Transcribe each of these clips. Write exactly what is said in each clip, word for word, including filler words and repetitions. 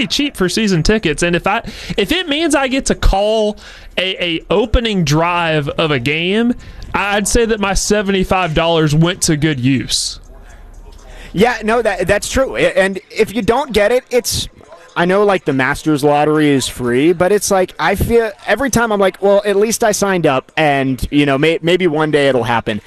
pretty cheap for season tickets. And if I if it means I get to call a, a opening drive of a game, I'd say that my seventy-five dollars went to good use. Yeah, no, that that's true. And if you don't get it, it's I know like the Masters lottery is free, but it's like I feel every time I'm like, well, at least I signed up, and you know, may, maybe one day it'll happen.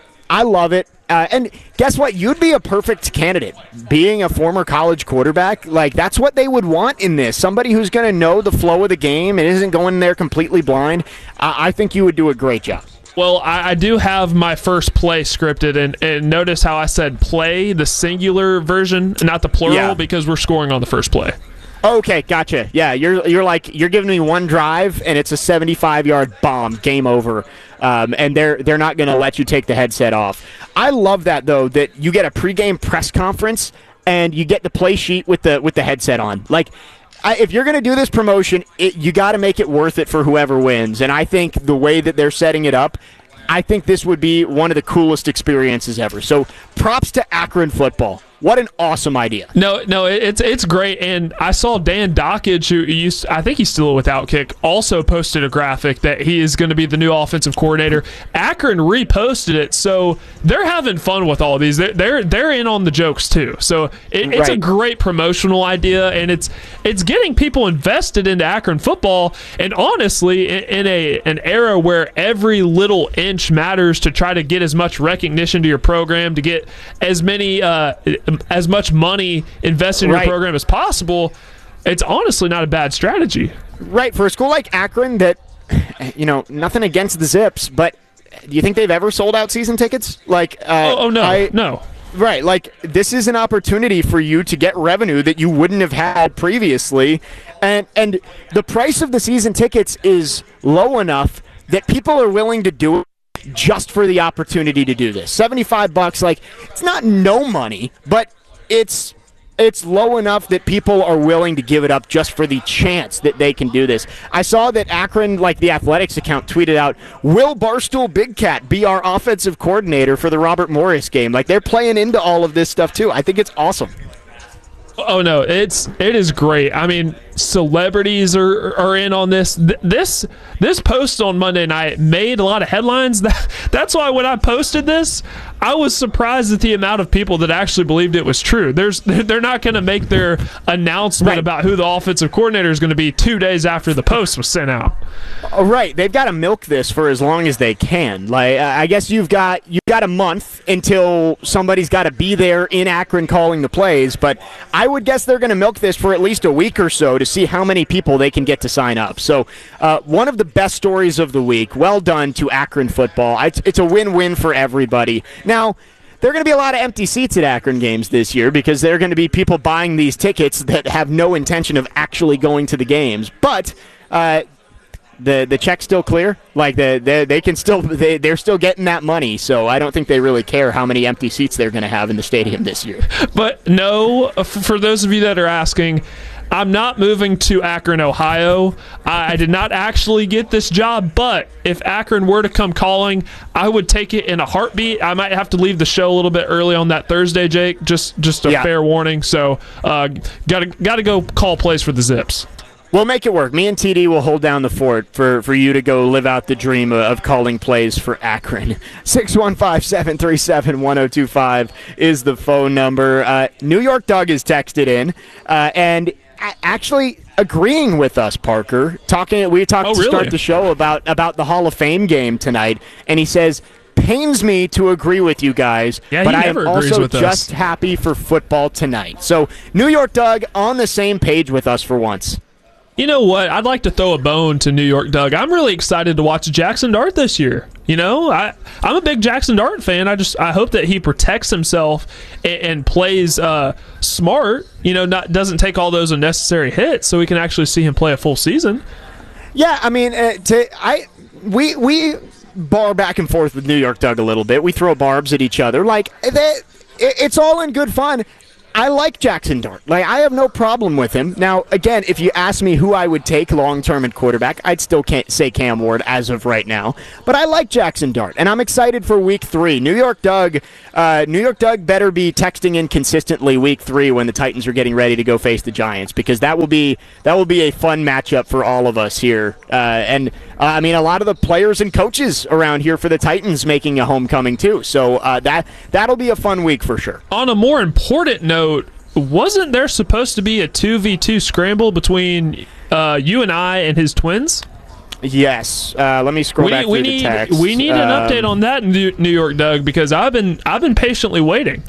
I love it. Uh, and guess what? You'd be a perfect candidate. Being a former college quarterback, like that's what they would want in this. Somebody who's going to know the flow of the game and isn't going there completely blind. I, I think you would do a great job. Well, I, I do have my first play scripted, and, and notice how I said play, the singular version, not the plural, Yeah. because we're scoring on the first play. Okay, gotcha. Yeah, you're you're like you're giving me one drive, and it's a seventy-five yard bomb, game over, um, and they're they're not going to let you take the headset off. I love that though, that you get a pregame press conference and you get the play sheet with the with the headset on. Like, I, if you're going to do this promotion, it, you got to make it worth it for whoever wins. And I think the way that they're setting it up, I think this would be one of the coolest experiences ever. So, props to Akron football. What an awesome idea. No, no, it's it's great. And I saw Dan Dockage, who used, I think he's still with Outkick, also posted a graphic that he is going to be the new offensive coordinator. Akron reposted it, so they're having fun with all these. They're they're, they're in on the jokes too. So it, it's right. a great promotional idea, and it's it's getting people invested into Akron football. And honestly, in, in a an era where every little inch matters to try to get as much recognition to your program, to get as many. Uh, as much money invested in your right. program as possible, it's honestly not a bad strategy. Right, for a school like Akron that, you know, nothing against the Zips, but do you think they've ever sold out season tickets? Like, uh, oh, oh, no, I, no. Right, like, this is an opportunity for you to get revenue that you wouldn't have had previously, and and the price of the season tickets is low enough that people are willing to do it just for the opportunity to do this. seventy-five bucks, like, it's not no money, but it's it's low enough that people are willing to give it up just for the chance that they can do this. I saw that Akron, like the Athletics account, tweeted out, will Barstool Big Cat be our offensive coordinator for the Robert Morris game? Like, they're playing into all of this stuff too. I think it's awesome. Oh no, it's it is great. I mean, celebrities are are in on this. This this post on Monday night made a lot of headlines. That, that's why when I posted this, I was surprised at the amount of people that actually believed it was true. There's they're not going to make their announcement right. about who the offensive coordinator is going to be two days after the post was sent out. Oh, right, they've got to milk this for as long as they can. Like, I guess you've got you've got a month until somebody's got to be there in Akron calling the plays, but I would guess they're going to milk this for at least a week or so to see how many people they can get to sign up. So uh, one of the best stories of the week. Well done to Akron football. It's, it's a win-win for everybody. Now, there are going to be a lot of empty seats at Akron games this year because there are going to be people buying these tickets that have no intention of actually going to the games. But uh, the the check's still clear. Like the, the they can still they, they're still getting that money. So I don't think they really care how many empty seats they're going to have in the stadium this year. But no, for those of you that are asking, I'm not moving to Akron, Ohio. I did not actually get this job, but if Akron were to come calling, I would take it in a heartbeat. I might have to leave the show a little bit early on that Thursday, Jake. Just just a yeah. fair warning. So uh, gotta gotta go call plays for the Zips. We'll make it work. Me and T D will hold down the fort for, for you to go live out the dream of calling plays for Akron. six one five, seven three seven, one oh two five is the phone number. Uh, New York Doug is texted in, uh, and a- actually agreeing with us, Parker. Talking, we talked oh, to really? start the show about, about the Hall of Fame game tonight, and he says, pains me to agree with you guys, yeah, but I am also with just us. happy for football tonight. So New York Doug on the same page with us for once. You know what? I'd like to throw a bone to New York Doug. I'm really excited to watch Jackson Dart this year. You know, I, I'm a big Jackson Dart fan. I just I hope that he protects himself and, and plays uh, smart. You know, not doesn't take all those unnecessary hits, so we can actually see him play a full season. Yeah, I mean, uh, to, I we we bar back and forth with New York Doug a little bit. We throw barbs at each other. Like that, it, it's all in good fun. I like Jackson Dart. Like, I have no problem with him. Now, again, if you ask me who I would take long-term at quarterback, I'd still can't say Cam Ward as of right now. But I like Jackson Dart, and I'm excited for week three. New York Doug, uh, New York Doug better be texting in consistently week three when the Titans are getting ready to go face the Giants, because that will be that will be a fun matchup for all of us here. Uh, and, uh, I mean, a lot of the players and coaches around here for the Titans making a homecoming, too. So uh, that, that'll be a fun week for sure. On a more important note, wasn't there supposed to be a two v two scramble between uh, you and I and his twins? Yes. Uh, let me scroll we, back we through need, the text. We need an um, update on that in New York, Doug, because I've been I've been patiently waiting.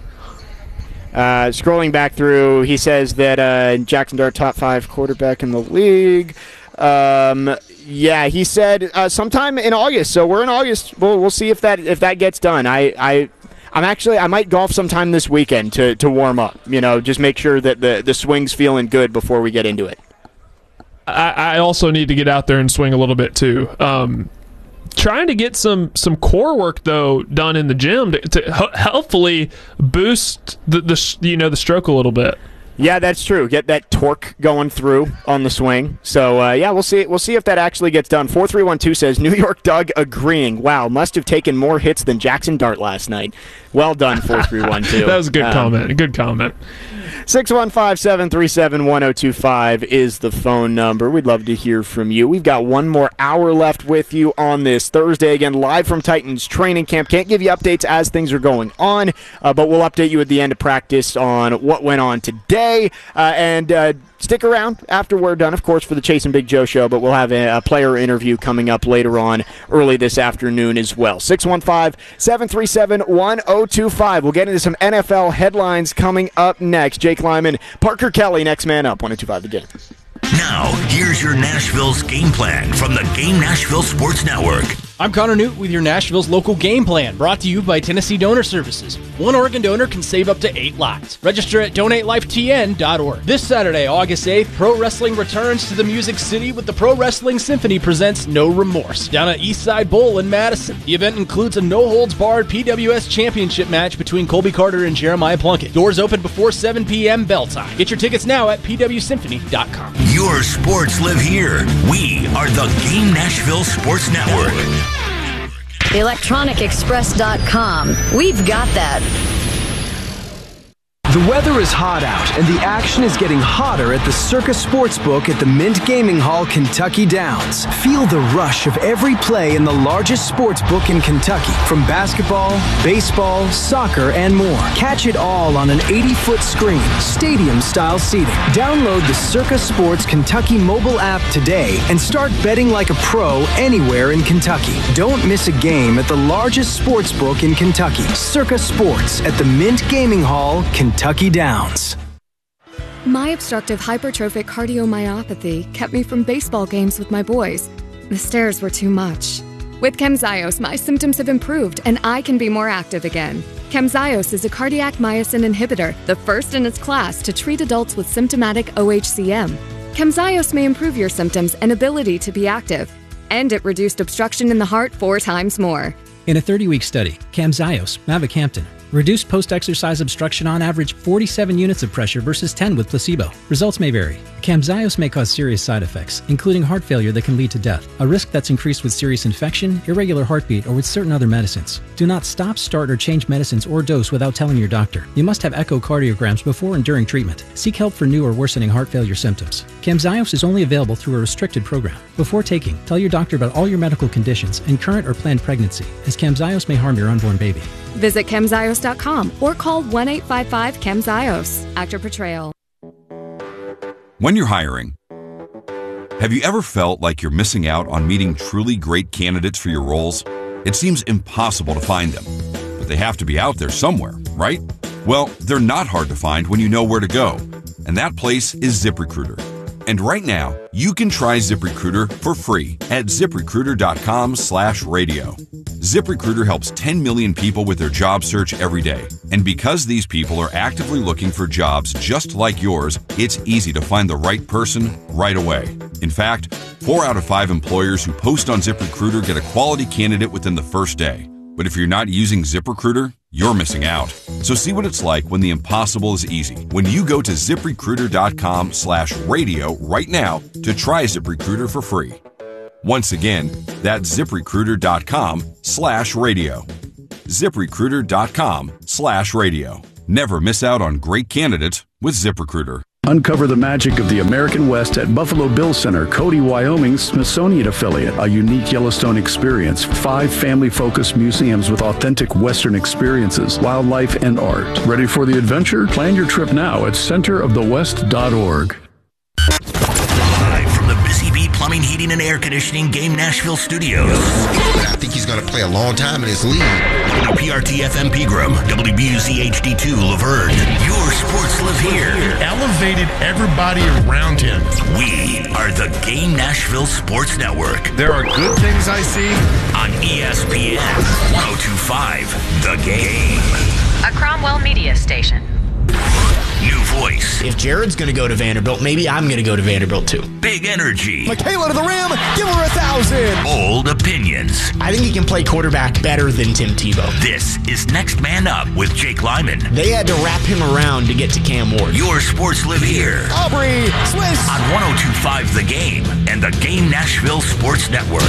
Uh, scrolling back through, he says that uh, Jackson Dart, top five quarterback in the league. Um, yeah, he said uh, sometime in August. So we're in August. We'll we'll see if that if that gets done. I I. I'm actually, I might golf sometime this weekend to, to warm up, you know, just make sure that the, the swing's feeling good before we get into it. I, I also need to get out there and swing a little bit too. Um, trying to get some, some core work though done in the gym to, to ho- hopefully boost the, the you know the stroke a little bit. Yeah, that's true. Get that torque going through on the swing. So, uh, yeah, we'll see We'll see if that actually gets done. four three one two says, New York Doug agreeing. Wow, must have taken more hits than Jackson Dart last night. Well done, four three one two. That was a good um, comment. Good comment. six one five, seven three seven, one oh two five is the phone number. We'd love to hear from you. We've got one more hour left with you on this Thursday. Again, live from Titans training camp. Can't give you updates as things are going on, uh, but we'll update you at the end of practice on what went on today. Uh, and uh, stick around after we're done, of course, for the Chase and Big Joe show, but we'll have a, a player interview coming up later on early this afternoon as well. six one five, seven three seven, one oh two five. We'll get into some N F L headlines coming up next. Jake Lyman, Parker Kelly, next man up, one oh two five The Game. Now, here's your Nashville's game plan from the Game Nashville Sports Network. I'm Connor Newt with your Nashville's local game plan, brought to you by Tennessee Donor Services. One Oregon donor can save up to eight lives. Register at donate life t n dot org. This Saturday, August eighth, pro wrestling returns to the Music City with the Pro Wrestling Symphony presents No Remorse down at Eastside Bowl in Madison. The event includes a no-holds-barred P W S championship match between Colby Carter and Jeremiah Plunkett. Doors open before seven p.m. bell time. Get your tickets now at p w symphony dot com. Your sports live here. We are the Game Nashville Sports Network. electronic express dot com. We've got that. The weather is hot out, and the action is getting hotter at the Circa Sportsbook at the Mint Gaming Hall, Kentucky Downs. Feel the rush of every play in the largest sportsbook in Kentucky, from basketball, baseball, soccer, and more. Catch it all on an eighty-foot screen, stadium-style seating. Download the Circa Sports Kentucky mobile app today and start betting like a pro anywhere in Kentucky. Don't miss a game at the largest sportsbook in Kentucky, Circa Sports at the Mint Gaming Hall, Kentucky. Kentucky Downs. My obstructive hypertrophic cardiomyopathy kept me from baseball games with my boys. The stairs were too much. With Camzyos, my symptoms have improved and I can be more active again. Camzyos is a cardiac myosin inhibitor, the first in its class to treat adults with symptomatic O H C M. Camzyos may improve your symptoms and ability to be active. And it reduced obstruction in the heart four times more. In a thirty-week study, Camzyos, mavacamten, reduced post-exercise obstruction on average forty-seven units of pressure versus ten with placebo. Results may vary. Camzyos may cause serious side effects, including heart failure that can lead to death, a risk that's increased with serious infection, irregular heartbeat, or with certain other medicines. Do not stop, start, or change medicines or dose without telling your doctor. You must have echocardiograms before and during treatment. Seek help for new or worsening heart failure symptoms. Camzyos is only available through a restricted program. Before taking, tell your doctor about all your medical conditions and current or planned pregnancy, as Camzyos may harm your unborn baby. Visit camzyos dot com or call one eight five five camzyos. Actor Portrayal. When you're hiring, have you ever felt like you're missing out on meeting truly great candidates for your roles? It seems impossible to find them, but they have to be out there somewhere, right? Well, they're not hard to find when you know where to go, and that place is ZipRecruiter. And right now, you can try ZipRecruiter for free at ZipRecruiter.com slash radio. ZipRecruiter helps ten million people with their job search every day. And because these people are actively looking for jobs just like yours, it's easy to find the right person right away. In fact, four out of five employers who post on ZipRecruiter get a quality candidate within the first day. But if you're not using ZipRecruiter, you're missing out. So see what it's like when the impossible is easy. When you go to ZipRecruiter.com slash radio right now to try ZipRecruiter for free. Once again, that's ZipRecruiter.com slash radio. ZipRecruiter.com slash radio. Never miss out on great candidates with ZipRecruiter. Uncover the magic of the American West at Buffalo Bill Center, Cody, Wyoming's Smithsonian affiliate. A unique Yellowstone experience. Five family-focused museums with authentic Western experiences, wildlife, and art. Ready for the adventure? Plan your trip now at center of the west dot org. Live from the Busy Bee Plumbing, Heating, and Air Conditioning Game Nashville studios. I think he's going to play a long time in this league. W P R T F M Pegram, W B U Z H D two Laverne. Your sports live here. Elevated everybody around him. We are the Game Nashville Sports Network. There are good things I see on E S P N one oh two point five The Game. A Cromwell media station. New voice. If Jared's going to go to Vanderbilt, maybe I'm going to go to Vanderbilt too. Big energy. Michaela to the rim. Give her a thousand. Bold opinions. I think he can play quarterback better than Tim Tebow. This is Next Man Up with Jake Lyman. They had to wrap him around to get to Cam Ward. Your sports live here. Aubrey Swiss. On one oh two point five The Game and the Game Nashville Sports Network.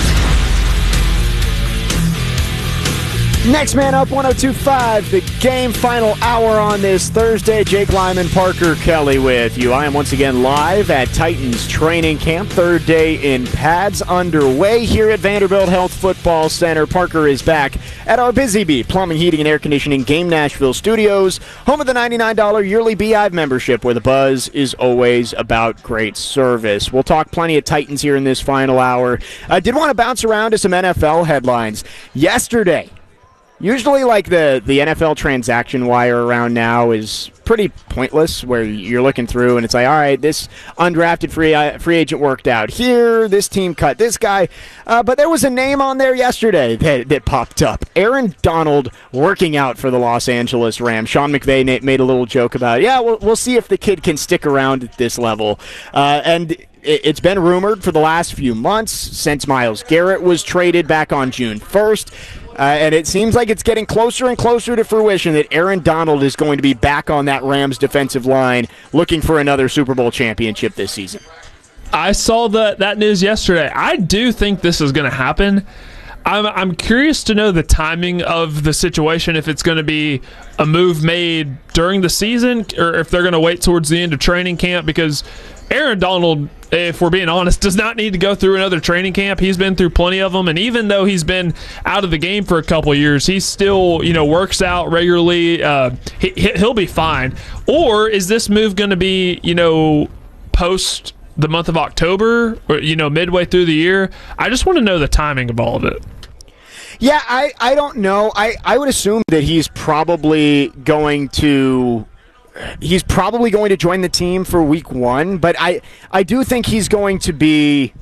Next Man Up, one oh two point five, the Game, final hour on this Thursday. Jake Lyman, Parker Kelly with you. I am once again live at Titans training camp. Third day in pads underway here at Vanderbilt Health Football Center. Parker is back at our Busy Bee Plumbing, Heating, and Air Conditioning Game Nashville studios, home of the ninety-nine dollars yearly Beehive membership, where the buzz is always about great service. We'll talk plenty of Titans here in this final hour. I did want to bounce around to some N F L headlines. Yesterday, usually, like, the, the N F L transaction wire around now is pretty pointless, where you're looking through and it's like, all right, this undrafted free uh, free agent worked out here, this team cut this guy. Uh, but there was a name on there yesterday that, that popped up. Aaron Donald working out for the Los Angeles Rams. Sean McVay made a little joke about it. Yeah, we'll, we'll see if the kid can stick around at this level. Uh, and it's been rumored for the last few months, since Myles Garrett was traded back on June first. Uh, and it seems like it's getting closer and closer to fruition that Aaron Donald is going to be back on that Rams defensive line looking for another Super Bowl championship this season. I saw the, that news yesterday. I do think this is going to happen. I'm, I'm curious to know the timing of the situation, if it's going to be a move made during the season or if they're going to wait towards the end of training camp, because Aaron Donald, if we're being honest, does not need to go through another training camp. He's been through plenty of them, and even though he's been out of the game for a couple of years, he still, you know, works out regularly. Uh, he, he'll be fine. Or is this move going to be, you know, post the month of October or, you know, midway through the year? I just want to know the timing of all of it. Yeah, I, I don't know. I, I would assume that he's probably going to... He's probably going to join the team for week one, but I, I do think he's going to be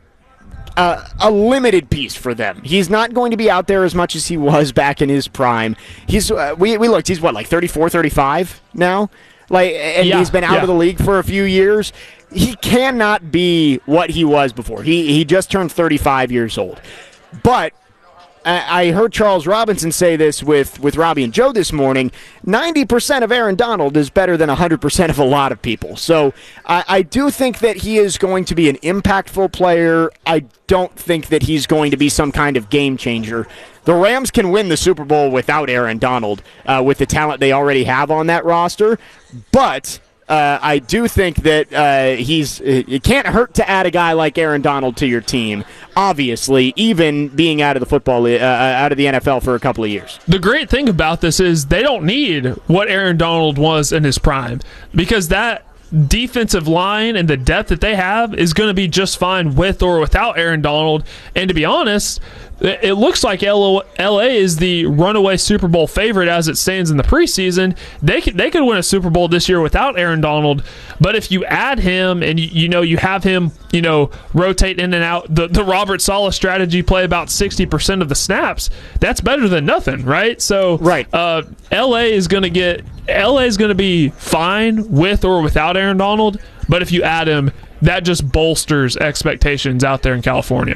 a, a limited piece for them. He's not going to be out there as much as he was back in his prime. He's uh, we we looked. He's what, like thirty-four, thirty-five now, like, and yeah, he's been out yeah. of the league for a few years. He cannot be what he was before. He he just turned thirty-five years old, but. I heard Charles Robinson say this with, with Robbie and Joe this morning. ninety percent of Aaron Donald is better than one hundred percent of a lot of people. So I, I do think that he is going to be an impactful player. I don't think that he's going to be some kind of game changer. The Rams can win the Super Bowl without Aaron Donald uh, with the talent they already have on that roster. But... Uh, I do think that uh, he's. It can't hurt to add a guy like Aaron Donald to your team. Obviously, even being out of the football, uh, out of the N F L for a couple of years. The great thing about this is they don't need what Aaron Donald was in his prime, because that defensive line and the depth that they have is going to be just fine with or without Aaron Donald. And to be honest, it looks like L A is the runaway Super Bowl favorite as it stands in the preseason. They could, they could win a Super Bowl this year without Aaron Donald, but if you add him and you, you know you have him, you know, rotate in and out, the, the Robert Saleh strategy, play about sixty percent of the snaps, that's better than nothing, right? So right. Uh, L A is going to get L A is going to be fine with or without Aaron Donald, but if you add him, that just bolsters expectations out there in California.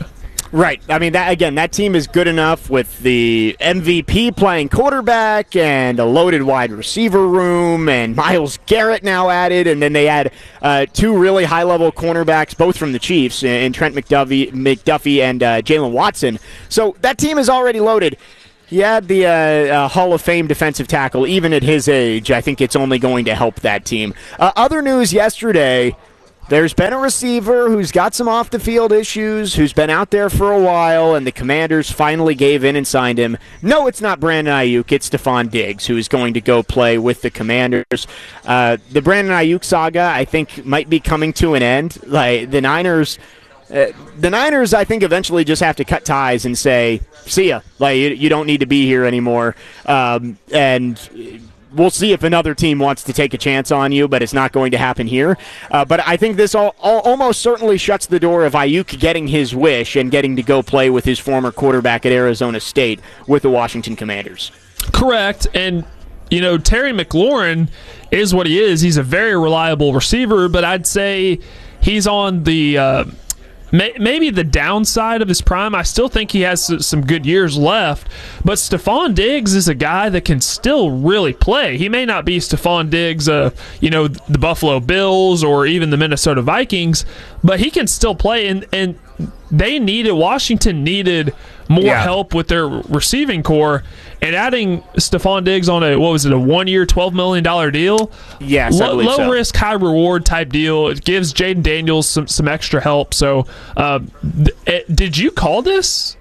Right. I mean, that again, that team is good enough with the M V P playing quarterback and a loaded wide receiver room and Myles Garrett now added, and then they add uh, two really high-level cornerbacks, both from the Chiefs, in Trent McDuffie, McDuffie and uh, Jalen Watson. So that team is already loaded. He had the uh, uh, Hall of Fame defensive tackle. Even at his age, I think it's only going to help that team. Uh, other news yesterday, there's been a receiver who's got some off-the-field issues, who's been out there for a while, and the Commanders finally gave in and signed him. No, it's not Brandon Ayuk. It's Stephon Diggs, who is going to go play with the Commanders. Uh, the Brandon Ayuk saga, I think, might be coming to an end. Like the Niners, uh, the Niners, I think, eventually just have to cut ties and say, "See ya." Like you, you don't need to be here anymore. Um, and we'll see if another team wants to take a chance on you, but it's not going to happen here. Uh, but I think this all, all, almost certainly shuts the door of Ayuk getting his wish and getting to go play with his former quarterback at Arizona State with the Washington Commanders. Correct. And, you know, Terry McLaurin is what he is. He's a very reliable receiver, but I'd say he's on the uh, may, maybe the downside of his prime. I still think he has some good years left, but Stephon Diggs is a guy that can still really play. He may not be Stephon Diggs, uh, you know, the Buffalo Bills or even the Minnesota Vikings, but he can still play, and, and they needed, Washington needed more yeah. help with their receiving core, and adding Stephon Diggs on a, what was it, a one-year, twelve million dollars deal? Yes, Low, low so. risk, high reward type deal. It gives Jaden Daniels some, some extra help. So, uh, th- it, did you call this?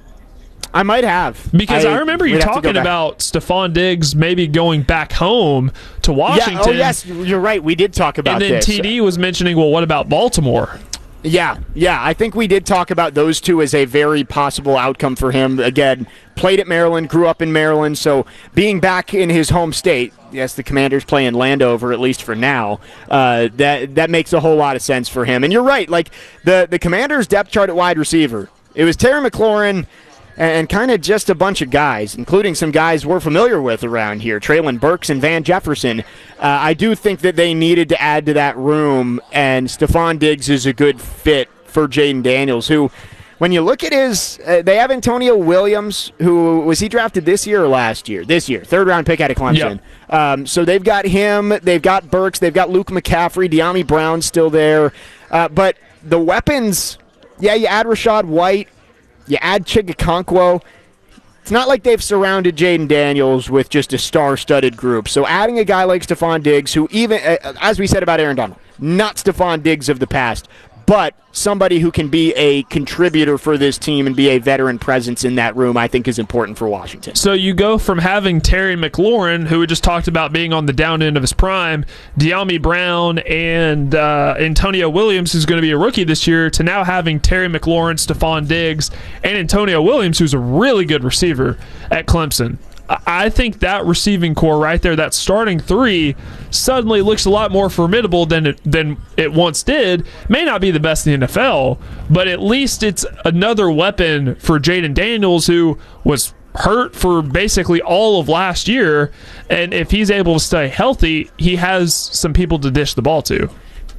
I might have. Because I, I remember you talking about Stephon Diggs maybe going back home to Washington. Yeah, oh, yes, you're right. We did talk about this. And then this. T D was mentioning, well, what about Baltimore? Yeah, yeah. I think we did talk about those two as a very possible outcome for him. Again, played at Maryland, grew up in Maryland, so being back in his home state, yes, the Commanders play in Landover, at least for now, uh, that that makes a whole lot of sense for him. And you're right, like the, the Commanders' depth chart at wide receiver, it was Terry McLaurin and kind of just a bunch of guys, including some guys we're familiar with around here, Treylon Burks and Van Jefferson. Uh, I do think that they needed to add to that room, and Stephon Diggs is a good fit for Jaden Daniels, who, when you look at his, uh, they have Antonio Williams, who, was he drafted this year or last year? This year, third-round pick out of Clemson. Yep. Um, so they've got him, they've got Burks, they've got Luke McCaffrey, De'Ami Brown's still there. Uh, but the weapons, yeah, you add Rachaad White, you add Chigakonkwo. It's not like they've surrounded Jaden Daniels with just a star-studded group. So adding a guy like Stephon Diggs, who even, as we said about Aaron Donald, not Stephon Diggs of the past, but somebody who can be a contributor for this team and be a veteran presence in that room, I think is important for Washington. So you go from having Terry McLaurin, who we just talked about being on the down end of his prime, De'Ami Brown, and uh, Antonio Williams, who's going to be a rookie this year, to now having Terry McLaurin, Stephon Diggs, and Antonio Williams, who's a really good receiver at Clemson. I think that receiving core right there, that starting three, suddenly looks a lot more formidable than it, than it once did. May not be the best in the N F L, but at least it's another weapon for Jaden Daniels, who was hurt for basically all of last year. And if he's able to stay healthy, he has some people to dish the ball to.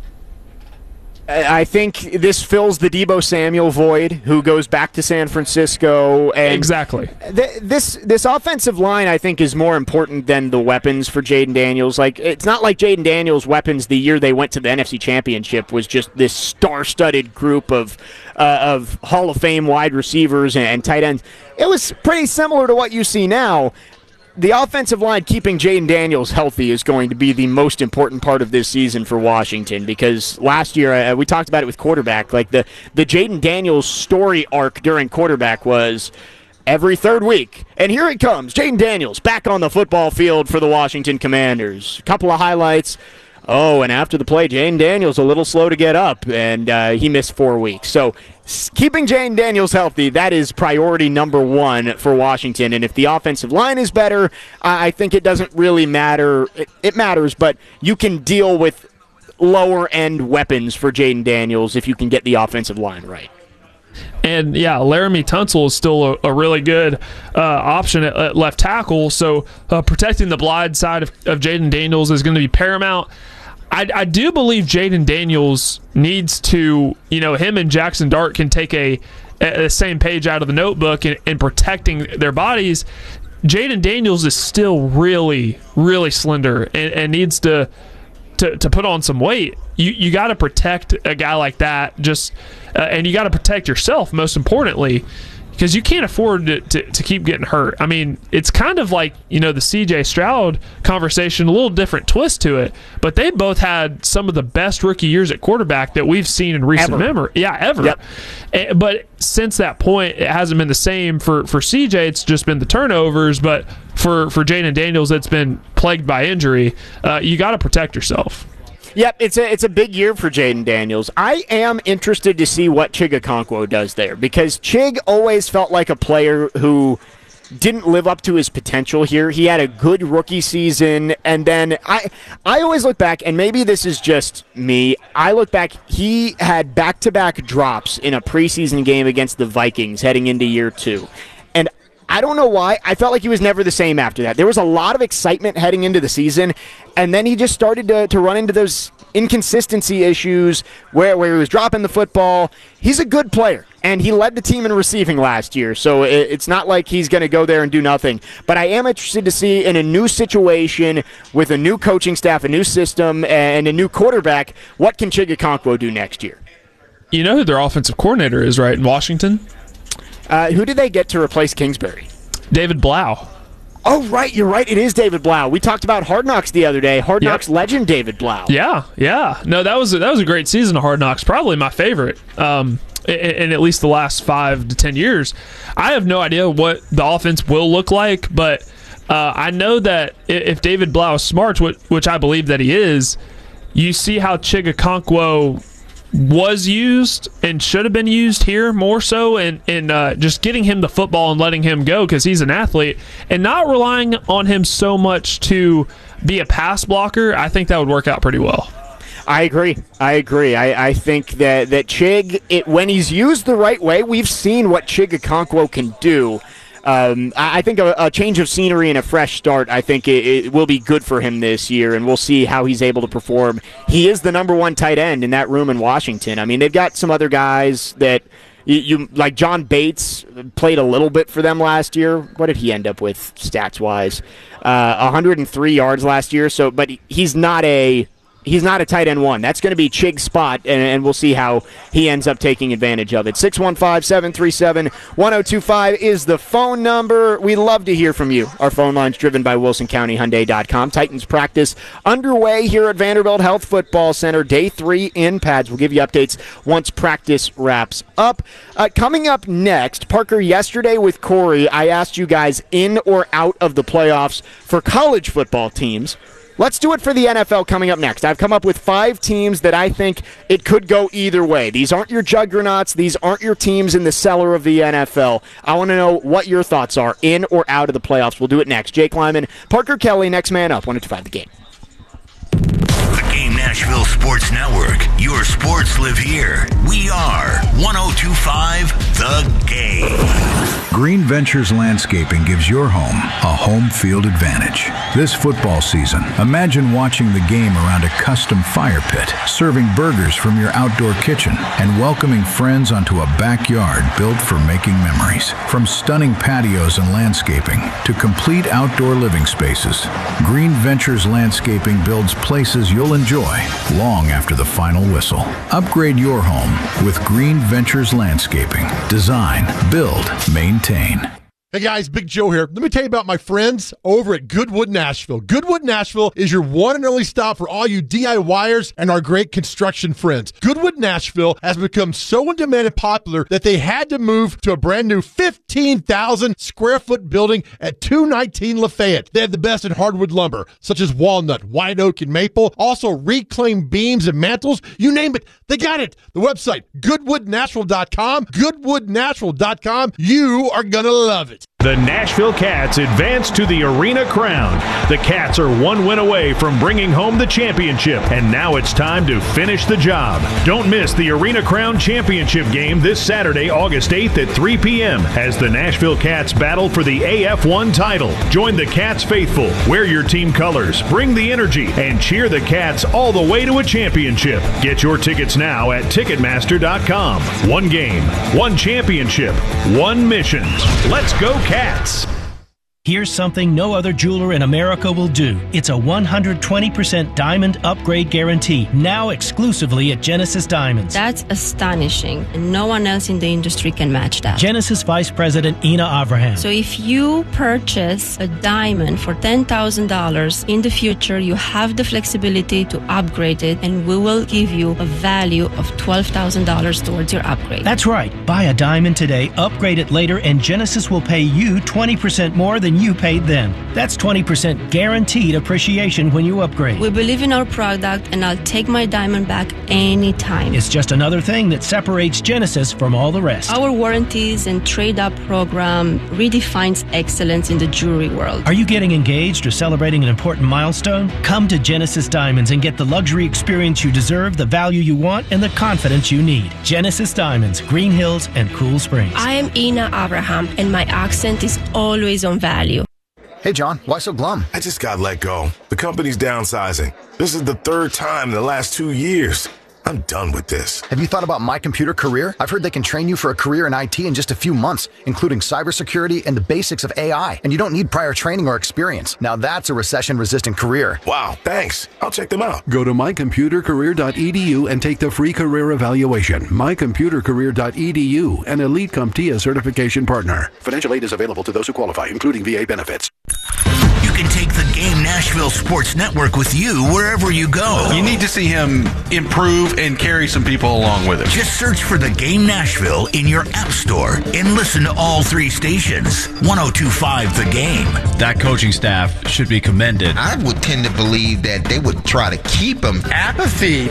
I think this fills the Deebo Samuel void, who goes back to San Francisco. And exactly. Th- this this offensive line, I think, is more important than the weapons for Jaden Daniels. Like, it's not like Jaden Daniels' weapons the year they went to the N F C Championship was just this star-studded group of uh, of Hall of Fame wide receivers and, and tight ends. It was pretty similar to what you see now. The offensive line keeping Jaden Daniels healthy is going to be the most important part of this season for Washington, because last year, uh, we talked about it with quarterback, like the, the Jaden Daniels story arc during quarterback was every third week. And here it comes, Jaden Daniels back on the football field for the Washington Commanders. A couple of highlights. Oh, and after the play, Jaden Daniels a little slow to get up, and uh, he missed four weeks. So keeping Jaden Daniels healthy, that is priority number one for Washington. And if the offensive line is better, uh, I think it doesn't really matter. It, it matters, but you can deal with lower-end weapons for Jaden Daniels if you can get the offensive line right. And, yeah, Laramie Tunsil is still a, a really good uh, option at, at left tackle. So uh, protecting the blind side of, of Jaden Daniels is going to be paramount. I, I do believe Jaden Daniels needs to, you know, him and Jackson Dart can take a at the same page out of the notebook and, and protecting their bodies, Jaden Daniels is still really, really slender and, and needs to, to to put on some weight. You you got to protect a guy like that, just uh, and you got to protect yourself most importantly, because you can't afford to, to, to keep getting hurt. I mean, it's kind of like, you know, the C J Stroud conversation, a little different twist to it, but they both had some of the best rookie years at quarterback that we've seen in recent ever. memory. Yeah, ever. Yep. Uh, But since that point, it hasn't been the same for, for C J. It's just been the turnovers, but for, for Jaden Daniels, it's been plagued by injury. Uh, you got to protect yourself. Yep, it's a it's a big year for Jaden Daniels. I am interested to see what Chig Okonkwo does there, because Chig always felt like a player who didn't live up to his potential here. He had a good rookie season, and then I I always look back, and maybe this is just me, I look back, he had back-to-back drops in a preseason game against the Vikings heading into year two. And I don't know why. I felt like he was never the same after that. There was a lot of excitement heading into the season, and then he just started to, to run into those inconsistency issues where, where he was dropping the football. He's a good player, and he led the team in receiving last year, so it, it's not like he's going to go there and do nothing. But I am interested to see, in a new situation with a new coaching staff, a new system, and a new quarterback, what can Chig Okonkwo do next year? You know who their offensive coordinator is, right, in Washington? Uh, who did they get to replace Kingsbury? David Blau. Oh, right, you're right. It is David Blau. We talked about Hard Knocks the other day. Hard Yep. Knocks legend David Blau. Yeah, yeah. No, that was a, that was a great season of Hard Knocks. Probably my favorite um, in, in at least the last five to ten years. I have no idea what the offense will look like, but uh, I know that if David Blau is smart, which, which I believe that he is, you see how Chig Okonkwo was used and should have been used here more so, and, and uh, just getting him the football and letting him go because he's an athlete, and not relying on him so much to be a pass blocker. I think that would work out pretty well. I agree. I agree. I, I think that, that Chig, it, when he's used the right way, we've seen what Chig Okonkwo can do. Um, I, I think a, a change of scenery and a fresh start, I think it, it will be good for him this year, and we'll see how he's able to perform. He is the number one tight end in that room in Washington. I mean, they've got some other guys that you, you like. John Bates played a little bit for them last year. What did he end up with stats-wise? Uh, one hundred three yards last year. So, but he's not a He's not a tight end one. That's going to be Chig's spot, and, and we'll see how he ends up taking advantage of it. six one five, seven three seven, one oh two five is the phone number. We love to hear from you. Our phone line's driven by Wilson County Hyundai dot com. Titans practice underway here at Vanderbilt Health Football Center. Day three in pads. We'll give you updates once practice wraps up. Uh, coming up next, Parker, yesterday with Corey, I asked you guys in or out of the playoffs for college football teams. Let's do it for the N F L coming up next. I've come up with five teams that I think it could go either way. These aren't your juggernauts. These aren't your teams in the cellar of the N F L. I want to know what your thoughts are, in or out of the playoffs. We'll do it next. Jake Lyman, Parker Kelly, next man up. one oh two five The Game. The Game Nashville Sports Network. Your sports live here. We are one oh two five The Game. Green Ventures Landscaping gives your home a home field advantage. This football season, imagine watching the game around a custom fire pit, serving burgers from your outdoor kitchen, and welcoming friends onto a backyard built for making memories. From stunning patios and landscaping to complete outdoor living spaces, Green Ventures Landscaping builds places you'll enjoy long after the final whistle. Upgrade your home with Green Ventures Landscaping. Design, build, maintain. Hey guys, Big Joe here. Let me tell you about my friends over at Goodwood Nashville. Goodwood Nashville is your one and only stop for all you DIYers and our great construction friends. Goodwood Nashville has become so in demand and popular that they had to move to a brand new fifteen thousand square foot building at two nineteen Lafayette. They have the best in hardwood lumber, such as walnut, white oak, and maple. Also reclaimed beams and mantles. You name it, they got it. The website, goodwood natural dot com. goodwood natural dot com. You are going to love it. The Nashville Cats advance to the Arena Crown. The Cats are one win away from bringing home the championship, and now it's time to finish the job. Don't miss the Arena Crown Championship game this Saturday, August eighth at three p.m. as the Nashville Cats battle for the A F one title. Join the Cats faithful, wear your team colors, bring the energy, and cheer the Cats all the way to a championship. Get your tickets now at Ticketmaster dot com. One game, one championship, one mission. Let's go, Cats! Here's something no other jeweler in America will do. It's a one hundred twenty percent diamond upgrade guarantee, now exclusively at Genesis Diamonds. That's astonishing, and no one else in the industry can match that. Genesis Vice President Ina Avraham. So if you purchase a diamond for ten thousand dollars, in the future you have the flexibility to upgrade it, and we will give you a value of twelve thousand dollars towards your upgrade. That's right. Buy a diamond today, upgrade it later, and Genesis will pay you twenty percent more than you paid them. That's twenty percent guaranteed appreciation when you upgrade. We believe in our product, and I'll take my diamond back anytime. It's just another thing that separates Genesis from all the rest. Our warranties and trade-up program redefines excellence in the jewelry world. Are you getting engaged or celebrating an important milestone? Come to Genesis Diamonds and get the luxury experience you deserve, the value you want, and the confidence you need. Genesis Diamonds, Green Hills, and Cool Springs. I am Ina Avraham, and my accent is always on value. Hey, John, why so glum? I just got let go. The company's downsizing. This is the third time in the last two years. I'm done with this. Have you thought about My Computer Career? I've heard they can train you for a career in I T in just a few months, including cybersecurity and the basics of A I. And you don't need prior training or experience. Now that's a recession-resistant career. Wow, thanks. I'll check them out. Go to my computer career dot e d u and take the free career evaluation. my computer career dot e d u, an Elite CompTIA certification partner. Financial aid is available to those who qualify, including V A benefits. You can take the Game Nashville Sports Network with you wherever you go. You need to see him improve and carry some people along with him. Just search for the Game Nashville in your app store and listen to all three stations. one oh two point five The Game. That coaching staff should be commended. I would tend to believe that they would try to keep him. Apathy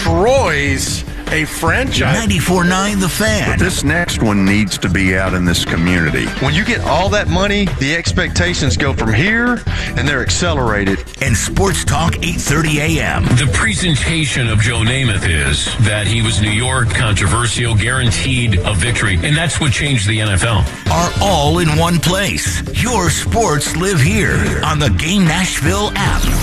destroys a franchise. ninety-four point nine The Fan. But this next one needs to be out in this community. When you get all that money, the expectations go from here, and they're accelerated. And Sports Talk eight thirty a.m. The presentation of Joe Namath is that he was New York, controversial, guaranteed a victory, and that's what changed the N F L. Are all in one place. Your sports live here on the Game Nashville app.